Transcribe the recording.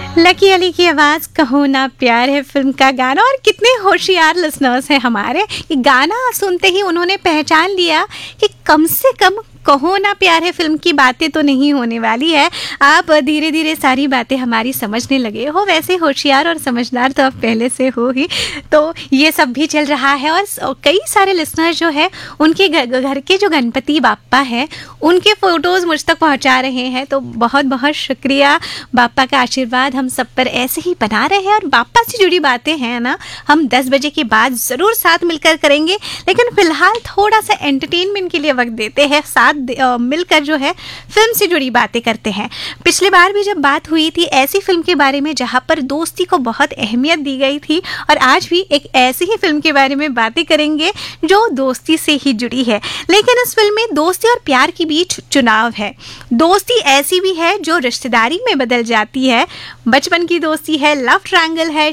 Lucky Ali की आवाज़ कहो ना प्यार है फिल्म का गाना। और कितने होशियार लिसनर्स हैं हमारे, ये गाना सुनते ही उन्होंने पहचान लिया कि कम से कम कहो ना प्यार है फिल्म की बातें तो नहीं होने वाली है। आप धीरे धीरे सारी बातें हमारी समझने लगे हो। वैसे होशियार और समझदार तो आप पहले से हो ही, तो ये सब भी चल रहा है। और कई सारे लिसनर जो है उनके घर के जो गणपति बाप्पा हैं उनके फ़ोटोज़ मुझ तक पहुंचा रहे हैं। तो बहुत बहुत शुक्रिया। बाप्पा का आशीर्वाद हम सब पर ऐसे ही बना रहे हैं। और बाप्पा से जुड़ी बातें हैं ना, हम 10 बजे के बाद ज़रूर साथ मिलकर करेंगे। लेकिन फ़िलहाल थोड़ा सा एंटरटेनमेंट के लिए वक्त देते हैं, साथ मिलकर जो है फिल्म से जुड़ी बातें करते हैं। पिछली बार भी जब बात हुई थी ऐसी फिल्म के बारे में जहां पर दोस्ती को बहुत अहमियत दी गई थी, और आज भी एक ऐसी ही फिल्म के बारे में बातें करेंगे जो दोस्ती से ही जुड़ी है। लेकिन इस फिल्म में दोस्ती और प्यार के बीच चुनाव है। दोस्ती ऐसी भी है जो रिश्तेदारी में बदल जाती है, बचपन की दोस्ती है, लव ट्रायंगल है,